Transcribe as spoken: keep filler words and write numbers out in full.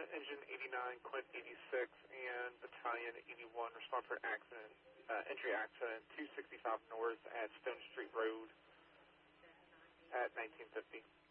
engine eighty-nine, Quint eighty-six, and battalion eighty-one respond for accident, uh, entry accident two sixty-five north at Stone Street Road at nineteen fifty.